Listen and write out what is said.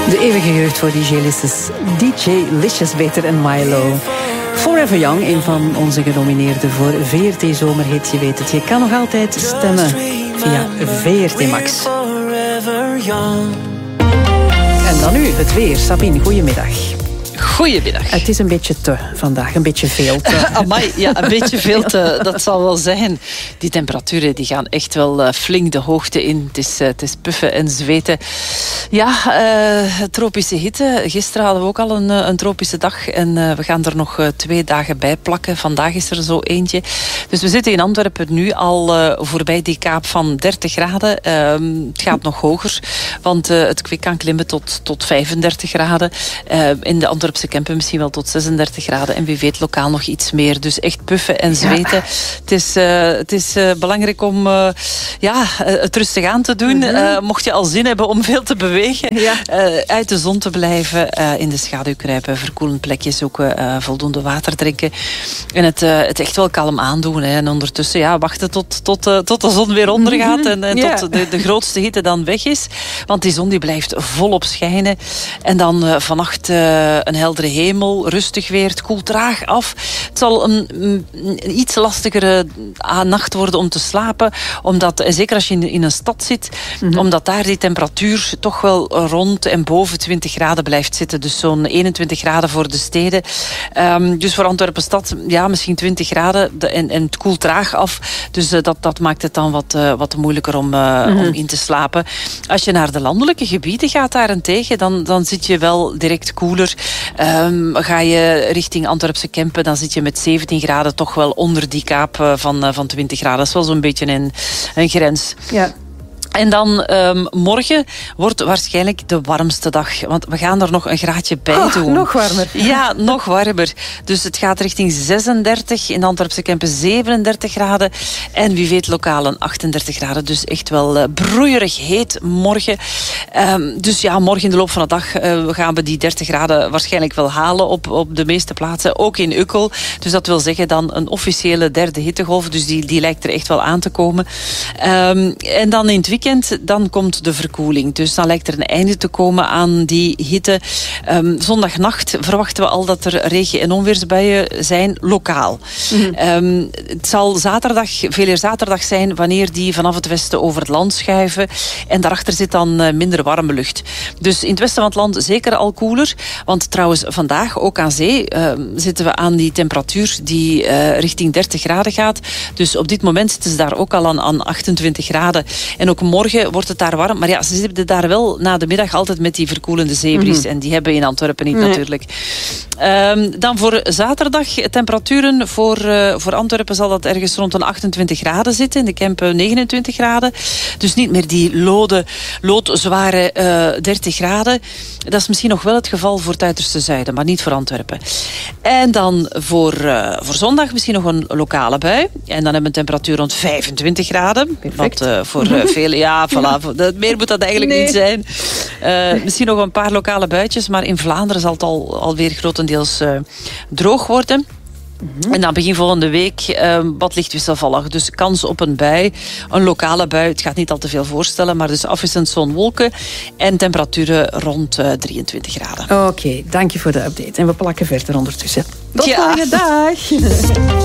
De eeuwige jeugd voor DJ Licious beter en Milo. Forever Young, een van onze genomineerden voor VRT Zomerhit. Je weet het, je kan nog altijd stemmen via VRT Max. En dan nu het weer. Sabine, goedemiddag. Goedemiddag. Het is een beetje te vandaag, een beetje veel te. Amai, ja, een beetje veel te, dat zal wel zijn. Die temperaturen die gaan echt wel flink de hoogte in. Het is puffen en zweten. Ja, tropische hitte. Gisteren hadden we ook al een tropische dag. En we gaan er nog 2 dagen bij plakken. Vandaag is er zo eentje. Dus we zitten in Antwerpen nu al voorbij die kaap van 30 graden. Het gaat nog hoger. Want het kwik kan klimmen tot 35 graden. In de Antwerpse Kempen misschien wel tot 36 graden. En wie weet lokaal nog iets meer. Dus echt puffen en zweten. Ja. Het is belangrijk om het rustig aan te doen. Mocht je al zin hebben om veel te bewegen. Ja. Uit de zon te blijven. In de schaduw kruipen. Verkoelend plekje zoeken. Voldoende water drinken. En het echt wel kalm aandoen. Hè. En ondertussen wachten tot de zon weer ondergaat. En tot de grootste hitte dan weg is. Want die zon die blijft volop schijnen. En dan vannacht een heldere hemel, rustig weer, het koelt traag af. Het zal een iets lastigere nacht worden om te slapen, omdat, zeker als je in een stad zit, omdat daar die temperatuur toch wel rond en boven 20 graden blijft zitten. Dus zo'n 21 graden voor de steden. Dus voor Antwerpen-stad, misschien 20 graden en het koelt traag af. Dus dat maakt het dan wat moeilijker om in te slapen. Als je naar de landelijke gebieden gaat daarentegen, dan zit je wel direct koeler. Ga je richting Antwerpse Kempen, dan zit je met 17 graden toch wel onder die kaap van 20 graden. Dat is wel zo'n beetje een grens. Ja. En dan morgen wordt waarschijnlijk de warmste dag. Want we gaan er nog een graadje bij doen. Nog warmer. Ja, nog warmer. Dus het gaat richting 36. In Antwerpse Kempen 37 graden. En wie weet lokaal een 38 graden. Dus echt wel broeierig heet morgen. Dus morgen in de loop van de dag gaan we die 30 graden waarschijnlijk wel halen op de meeste plaatsen. Ook in Ukkel. Dus dat wil zeggen dan een officiële 3e hittegolf. Dus die lijkt er echt wel aan te komen. En dan in het weekend, dan komt de verkoeling. Dus dan lijkt er een einde te komen aan die hitte. Zondagnacht verwachten we al dat er regen- en onweersbuien zijn, lokaal. Het zal veel eer zaterdag zijn wanneer die vanaf het westen over het land schuiven. En daarachter zit dan minder warme lucht. Dus in het westen van het land zeker al koeler. Want trouwens, vandaag ook aan zee zitten we aan die temperatuur die richting 30 graden gaat. Dus op dit moment zitten ze daar ook al aan 28 graden. En ook morgen wordt het daar warm. Maar ja, ze zitten daar wel na de middag altijd met die verkoelende zeebries. En die hebben we in Antwerpen niet natuurlijk. Dan voor zaterdag temperaturen. Voor Antwerpen zal dat ergens rond een 28 graden zitten. In de Kempen 29 graden. Dus niet meer die loodzware 30 graden. Dat is misschien nog wel het geval voor het uiterste zuiden. Maar niet voor Antwerpen. En dan voor zondag misschien nog een lokale bui. En dan hebben we een temperatuur rond 25 graden. Perfect. Wat voor vele... Ja, voilà. Meer moet dat eigenlijk niet zijn. Misschien nog een paar lokale buitjes. Maar in Vlaanderen zal het alweer grotendeels droog worden. En dan begin volgende week wat licht wisselvallig. Dus kans op een bui, een lokale bui. Het gaat niet al te veel voorstellen, maar dus afwisselend zon-wolken en temperaturen rond 23 graden. Oké, dank je voor de update. En we plakken verder ondertussen. Tot volgende dag.